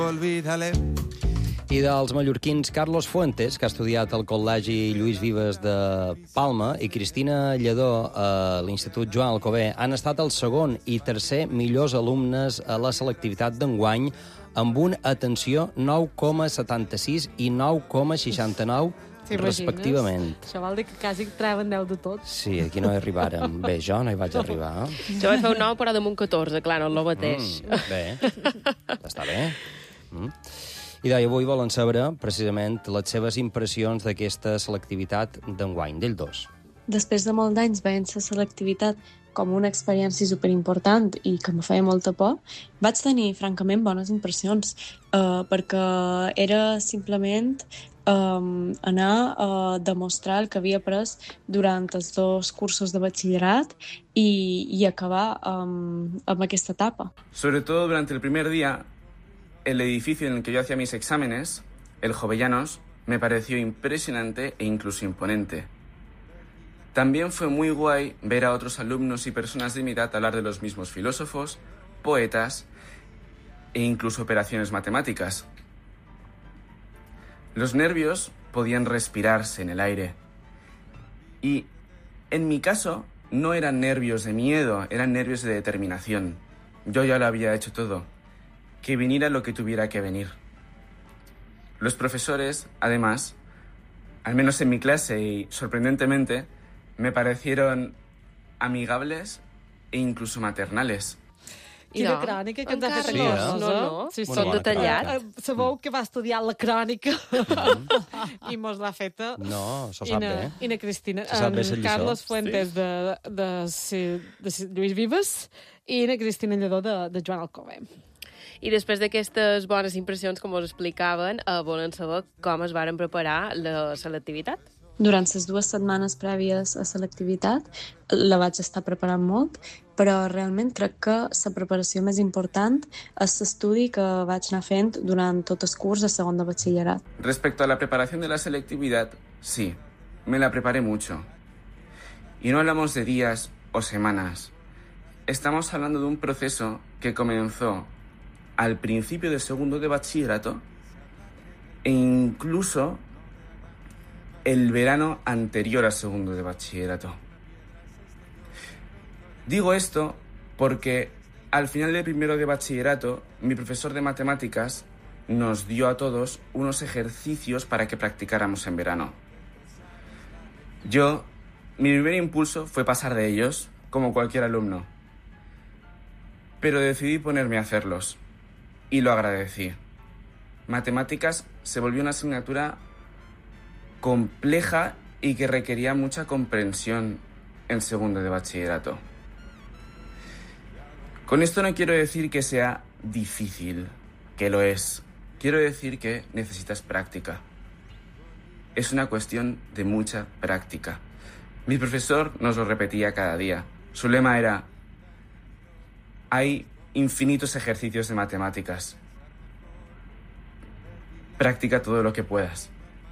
Olvídale. I dels mallorquins Carlos Fuentes, que ha estudiat al Col·legi Lluís Vives de Palma, i Cristina Lledó a l'Institut Joan Alcover, han estat el segon i tercer millors alumnes a la selectivitat d'enguany, amb un, atenció, 9,76 i 9,69 respectivament. Això vol dir que quasi treuen 10 de tots. Sí, aquí no hi arribàrem. Bé, jo no hi vaig arribar. Jo vaig fer un 9, però damunt 14, clar, no el mateix. Bé, està bé. I avui volen saber, precisament, les seves impressions d'aquesta selectivitat d'enguany, d'ell dos. Després de molts d'anys veient la selectivitat com una experiència superimportant i que me feia molta por, vaig tenir, francament, bones impressions, perquè era simplement anar a demostrar el que havia après durant els 2 cursos de batxillerat y acabar amb aquesta etapa. Sobre todo durante el primer día, el edificio en el que yo hacía mis exámenes, el Jovellanos, me pareció impresionante e incluso imponente. También fue muy guay ver a otros alumnos y personas de mi edad hablar de los mismos filósofos, poetas e incluso operaciones matemáticas. Los nervios podían respirarse en el aire. Y en mi caso no eran nervios de miedo, eran nervios de determinación. Yo ya lo había hecho todo. Que viniera lo que tuviera que venir. Los profesores, además, al menos en mi clase y sorprendentemente, me parecieron amigables e incluso maternales. Quina crònica que ens ha fet aquesta cosa. No. Sí, Tot detallat. Sabeu que va estudiar la crònica i mos l'ha feta. No, s'ho sap bé. I na Cristina. Se sap bé la lliçó. Carlos Fuentes de Lluís Vives i na Cristina Lledó de Joan Alcover. I després d'aquestes bones impressions, com us explicaven, volen saber com es varen preparar la selectivitat. Durant les 2 setmanes prèvies a selectivitat la vaig estar preparant molt, però realment crec que la preparació més important és l'estudi que vaig anar fent durant tot el curs de segon de batxillerat. Respecto a la preparación de la selectividad, sí, me la preparé mucho. Y no hablamos de días o semanas. Estamos hablando de un proceso que comenzó al principio de segundo de bachillerato e incluso el verano anterior a segundo de bachillerato. Digo esto porque al final del primero de bachillerato mi profesor de matemáticas nos dio a todos unos ejercicios para que practicáramos en verano. Mi primer impulso fue pasar de ellos, como cualquier alumno, pero decidí ponerme a hacerlos. Y lo agradecí. Matemáticas se volvió una asignatura compleja y que requería mucha comprensión en segundo de bachillerato. Con esto no quiero decir que sea difícil, que lo es. Quiero decir que necesitas práctica. Es una cuestión de mucha práctica. Mi profesor nos lo repetía cada día. Su lema era: hay infinitos ejercicios de matemáticas. Practica todo lo que puedas.